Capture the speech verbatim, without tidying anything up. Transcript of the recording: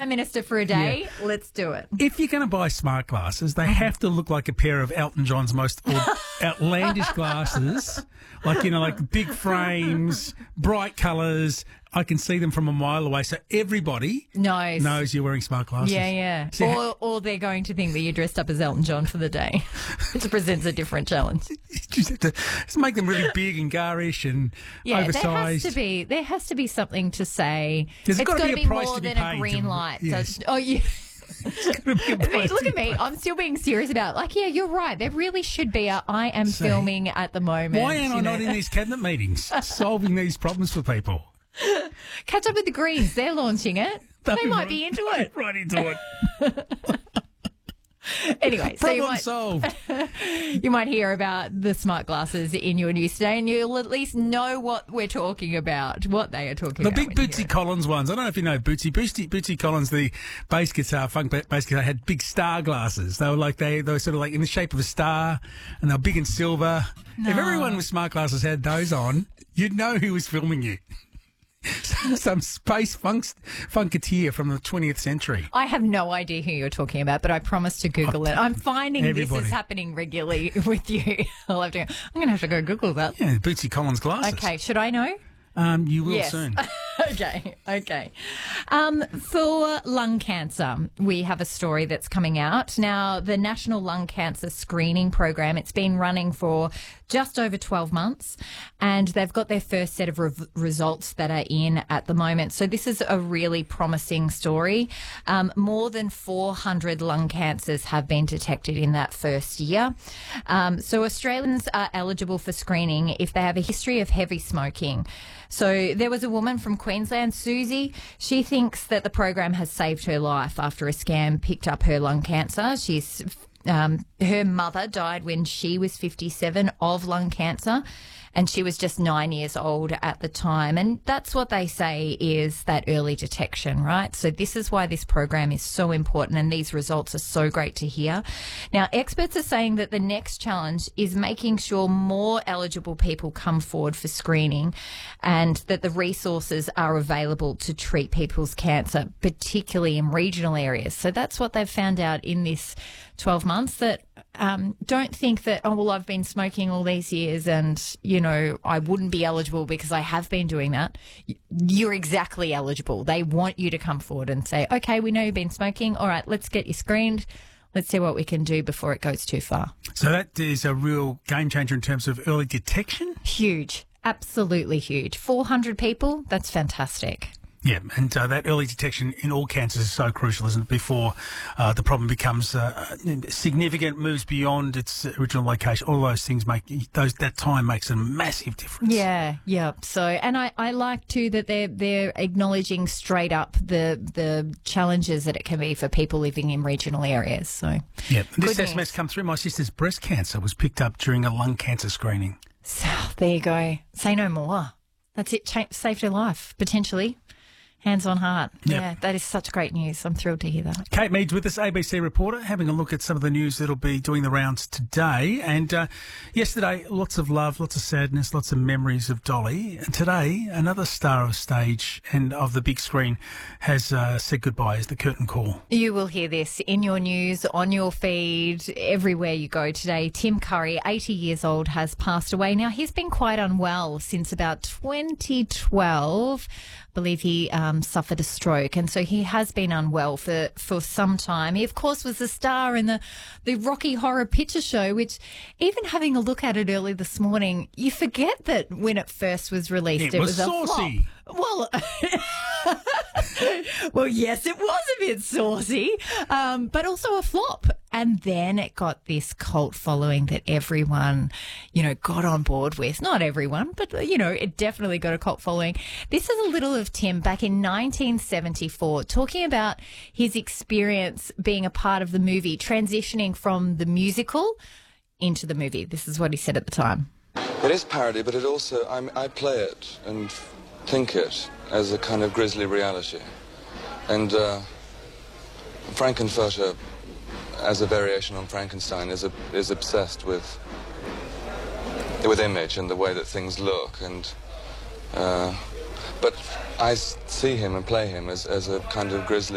Prime Minister for a day. Yeah. Let's do it. If you're going to buy smart glasses, they have to look like a pair of Elton John's most outlandish glasses, like, you know, like big frames, bright colours. I can see them from a mile away, so everybody knows, knows you're wearing smart glasses. Yeah, yeah. So or, or they're going to think that you're dressed up as Elton John for the day, which presents a different challenge. You just have to just make them really big and garish and yeah, oversized. There has to be, there has to be something to say. There's it's got to be, be a price more to be than paid a green to, light. yes. So, oh, yeah. I mean, look at me. I'm still being serious about it. Like, yeah, you're right. There really should be a I am See, filming at the moment. Why am I not in these cabinet meetings solving these problems for people? Catch up with the Greens. They're launching it. They might right, be into it. Right into it. Anyway, so you problem might, solved. You might hear about the smart glasses in your news today, and you'll at least know what we're talking about, what they are talking the about. The big Bootsy Collins ones. I don't know if you know Bootsy. Bootsy, Bootsy Collins, the bass guitar, funk bass guitar, had big star glasses. They were like they, they were sort of like in the shape of a star, and they were big and silver. No. If everyone with smart glasses had those on, you'd know who was filming you. Some space funk, funketeer from the twentieth century. I have no idea who you're talking about, but I promise to Google it. I'm finding Everybody. This is happening regularly with you. I'll have to. I'm going to have to go Google that. Yeah, Bootsy Collins glasses. Okay, should I know? Um, you will yes. soon. okay, okay. Um, for lung cancer, we have a story that's coming out. Now, the National Lung Cancer Screening Program, it's been running for just over twelve months, and they've got their first set of re- results that are in at the moment. So this is a really promising story. Um, more than four hundred lung cancers have been detected in that first year. Um, so Australians are eligible for screening if they have a history of heavy smoking. So there was a woman from Queensland, Susie. She thinks that the program has saved her life after a scam picked up her lung cancer. She's um, her mother died when she was fifty-seven of lung cancer, and she was just nine years old at the time. And that's what they say is that early detection, right? So this is why this program is so important, and these results are so great to hear. Now, experts are saying that the next challenge is making sure more eligible people come forward for screening, and that the resources are available to treat people's cancer, particularly in regional areas. So that's what they've found out in this twelve months, that um, don't think that, oh, well, I've been smoking all these years and, you know, I wouldn't be eligible because I have been doing that. You're exactly eligible. They want you to come forward and say, okay, we know you've been smoking. All right, let's get you screened. Let's see what we can do before it goes too far. So that is a real game changer in terms of early detection? Huge. Absolutely huge. four hundred people, that's fantastic. Yeah, and uh, that early detection in all cancers is so crucial, isn't it, before uh, the problem becomes uh, significant, moves beyond its original location. All those things make, those that time makes a massive difference. Yeah, yeah. So, and I, I like too that they're, they're acknowledging straight up the the challenges that it can be for people living in regional areas. So, yeah, this S M S come through. My sister's breast cancer was picked up during a lung cancer screening. So, there you go. Say no more. That's it. Ch- saved her life, potentially. Hands on heart. Yep. Yeah, that is such great news. I'm thrilled to hear that. Kate Meads with us, A B C reporter, having a look at some of the news that'll be doing the rounds today. And uh, yesterday, lots of love, lots of sadness, lots of memories of Dolly. And today, another star of stage and of the big screen has uh, said goodbye as the curtain call. You will hear this in your news, on your feed, everywhere you go today. Tim Curry, eighty years old, has passed away. Now, he's been quite unwell since about twenty twelve. I believe he um, suffered a stroke, and so he has been unwell for, for some time. He, of course, was the star in the, the Rocky Horror Picture Show, which, even having a look at it early this morning, you forget that when it first was released, it, it was, was a saucy. flop. Well, well, yes, it was a bit saucy, um, but also a flop. And then it got this cult following that everyone, you know, got on board with. Not everyone, but, you know, it definitely got a cult following. This is a little of Tim back in nineteen seventy-four, talking about his experience being a part of the movie, transitioning from the musical into the movie. This is what he said at the time. It is parody, but it also, I'm, I play it and think it as a kind of grisly reality. And uh, Frankenfurter, as a variation on Frankenstein, is a, is obsessed with with image and the way that things look. And uh, but I see him and play him as, as a kind of grisly